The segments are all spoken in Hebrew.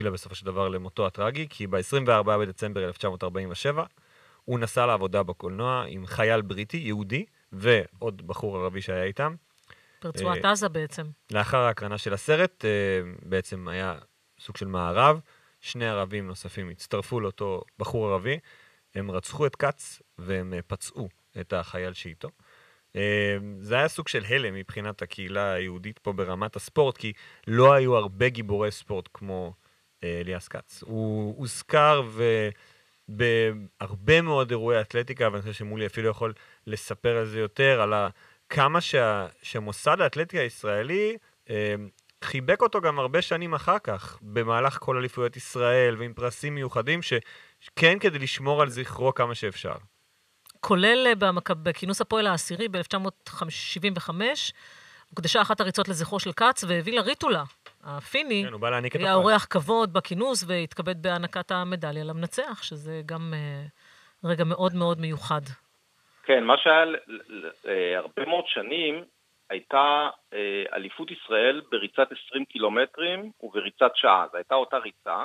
בסופו של דבר למותו הטרגי, כי ב-24 בדצמבר 1947 הוא נסע לעבודה בקולנוע עם חייל בריטי, יהודי, ועוד בחור ערבי שהיה איתם. ברצועת עזה בעצם. לאחר ההקרנה של הסרט, בעצם היה סוג של מערב, 2 ערבים נוספים הצטרפו לאותו בחור ערבי, הם רצחו את קץ והם פצעו את החייל שאיתו. זה היה סוג של הלם מבחינת הקהילה היהודית פה ברמת הספורט, כי לא היו הרבה גיבורי ספורט כמו אליאס קץ. הוא הוזכר בהרבה מאוד אירועי אתלטיקה, ואני חושב שמולי אפילו יכול לספר על זה יותר, על כמה שמוסד האתלטיקה הישראלי חיבק אותו גם הרבה שנים אחר כך, במהלך כל אליפויות ישראל, ועם פרסים מיוחדים, שכן כדי לשמור על זכרו כמה שאפשר. כולל בכינוס הפועל העשירי ב-1975, הוקדשה אחת הריצות לזכרו של קץ, והביא לריטולה, הפיני, כן, הוא בא להעניק את היה אורח כבוד בכינוס, והתכבד בהענקת המדליה למנצח, שזה גם רגע מאוד מאוד מיוחד. כן, מה שהיה הרבה מאוד שנים, הייתה אליפות ישראל בריצת 20 קילומטרים ובריצת שעה. זו הייתה אותה ריצה,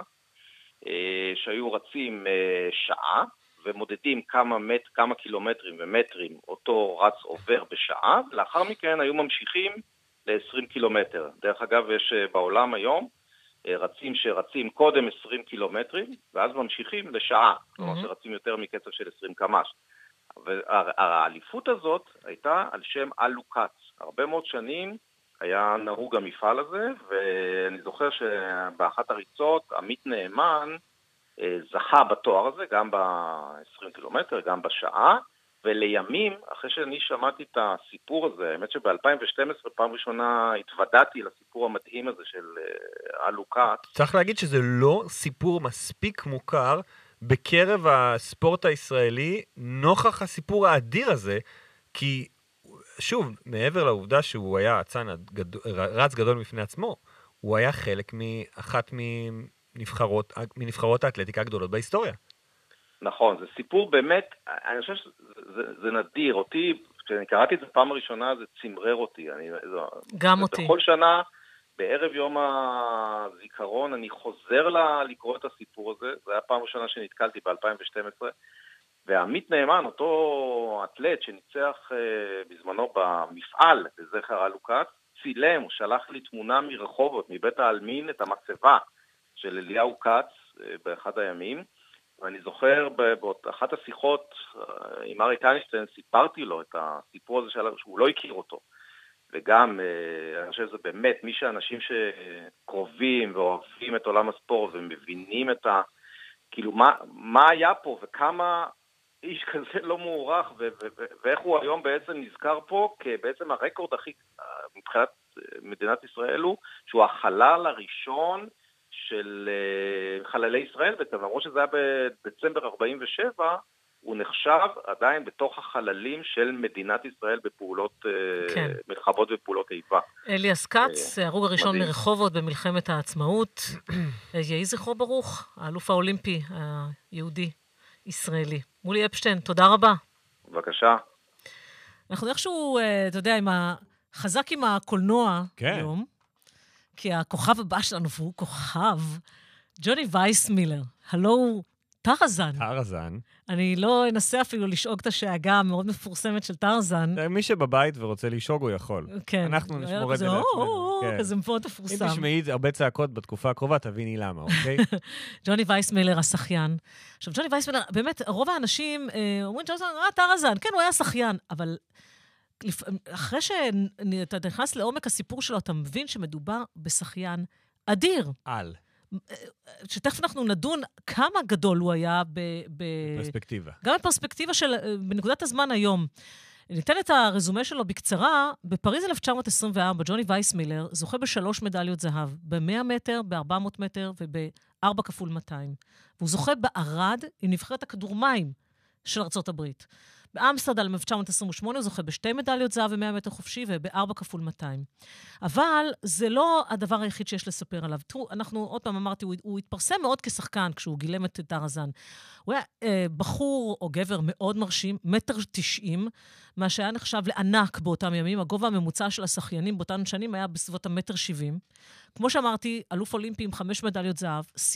שהיו רצים שעה, ומודדים כמה קילומטרים ומטרים אותו רץ עובר בשעה, ולאחר מכן היו ממשיכים ל-20 קילומטר. דרך אגב, יש בעולם היום רצים שרצים קודם 20 קילומטרים, ואז ממשיכים לשעה, כלומר שרצים יותר מקצב של 20 קמ"ש. והאליפות הזאת הייתה על שם אלו קץ. הרבה מאוד שנים היה נהוג המפעל הזה, ואני זוכר שבאחת הריצות עמית נאמן זכה בתואר הזה, גם ב-20 קילומטר, גם בשעה, ולימים, אחרי שאני שמעתי את הסיפור הזה, האמת שב-2012 פעם ראשונה התוודעתי לסיפור המדהים הזה של אלו קץ. צריך להגיד שזה לא סיפור מספיק מוכר בקרב הספורט הישראלי, נוכח הסיפור האדיר הזה, כי שוב, מעבר לעובדה שהוא היה רץ גדול בפני עצמו, הוא היה חלק מאחת מנבחרות האתלטיקה הגדולות בהיסטוריה. נכון, זה סיפור באמת, אני חושב שזה נדיר, אותי, כשאני קראתי את זה פעם הראשונה, זה צמרר אותי. גם אותי. בכל שנה, בערב יום הזיכרון, אני חוזר לקרוא את הסיפור הזה, זה היה פעם ראשונה שנתקלתי ב-2012, ועמית נאמן, אותו אתלט שניצח בזמנו במפעל בזכר אלו קץ, צילם, הוא שלח לי תמונה מרחובות, מבית העלמין, את המצבה של אליהו קץ באחד הימים, ואני זוכר באחת השיחות עם אריק איינשטיין, סיפרתי לו את הסיפור הזה שהוא לא הכיר אותו. וגם, אני חושב שזה באמת, מי שאנשים שקרובים ואוהבים את עולם הספורט ומבינים את כאילו, מה היה פה וכמה איש כזה לא מעורך ואיך הוא היום בעצם נזכר פה, כי בעצם הרקורד הכי, מבחינת מדינת ישראל הוא, שהוא החלל הראשון של חללי ישראל, למרות שזה היה בדצמבר 47, הוא נחשב עדיין בתוך החללים של מדינת ישראל בפעולות, מלחמות ופעולות איבה. אליאס קץ, ההרוג הראשון מרחובות במלחמת העצמאות, יהי זכרו ברוך, האלוף האולימפי היהודי ישראלי. מולי אפשטיין, תודה רבה. בבקשה. אנחנו איכשהו, אתה יודע, חזק עם הקולנוע היום, כי הכוכב הבא שלנו, והוא כוכב, ג'וני וייסמילר, הלו טרזן. טרזן. אני לא אנסה אפילו לשאוג את השאגה המאוד מפורסמת של טרזן. מי שבבית ורוצה לשאוג הוא יכול. כן. אנחנו נשמור את זה לעצמנו. כזה מאוד מפורסם. אם תשמעי הרבה צעקות בתקופה הקרובה, תביני למה, אוקיי? ג'וני וייסמילר, השחיין. עכשיו, ג'וני וייסמילר, באמת, רוב האנשים אומרים, טרזן, כן, הוא היה שחיין, אבל אחרי שאתה נכנס לעומק הסיפור שלו, אתה מבין שמדובר בשחיין אדיר. שתכף אנחנו נדון כמה גדול הוא היה בפרספקטיבה. גם בפרספקטיבה של, בנקודת הזמן היום. ניתן את הרזומה שלו בקצרה. בפריז 1924, ג'וני וייסמילר זוכה ב3 מדליות זהב, ב100 מטר, ב400 מטר וב4 כפול 200. והוא זוכה בערד עם נבחרת הכדור מים של ארצות הברית. באמסטרדם 1928 הוא זוכה ב2 מדליות זהב ו100 מטר חופשי וב4 כפול 200. אבל זה לא הדבר היחיד שיש לספר עליו. תראו, אנחנו, עוד פעם אמרתי, הוא התפרסם מאוד כשחקן כשהוא גילם את טרזן. הוא היה בחור או גבר מאוד מרשים, 1.90 מטר, מה שהיה נחשב לענק באותם ימים. הגובה הממוצע של השחיינים באותן שנים היה בסביבות 1.70 מטר. כמו שאמרתי, אלוף אולימפי עם 5 מדליות זהב,